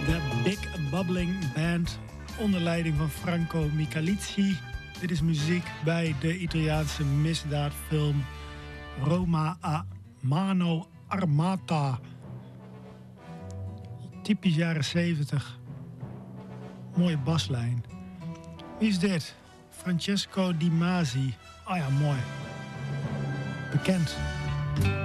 De Big Bubbling Band onder leiding van Franco Michalizzi. Dit is muziek bij de Italiaanse misdaadfilm Roma a Mano Armata. Typisch jaren 70. Mooie baslijn. Wie is dit? Francesco Di Masi. Ah ja, mooi. Bekend.